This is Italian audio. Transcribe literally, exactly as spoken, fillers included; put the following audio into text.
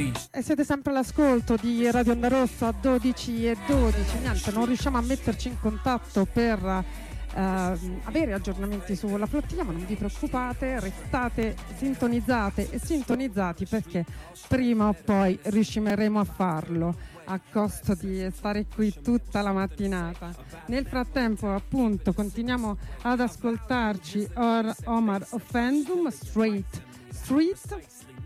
E siete sempre all'ascolto di Radio Onda Rossa a dodici e dodici. Niente, non riusciamo a metterci in contatto per uh, avere aggiornamenti sulla flottiglia, ma non vi preoccupate, restate sintonizzate e sintonizzati, perché prima o poi riusciremo a farlo, a costo di stare qui tutta la mattinata. Nel frattempo, appunto, continuiamo ad ascoltarci Or- Omar Offendum, Straight Street.